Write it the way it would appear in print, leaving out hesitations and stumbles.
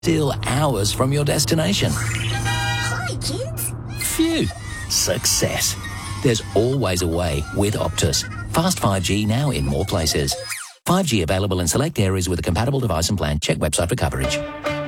Still hours from your destination. Hi, kids. Phew. Success. There's always a way with Optus. Fast 5G now in more places. 5G available in select areas with a compatible device and plan. Check website for coverage.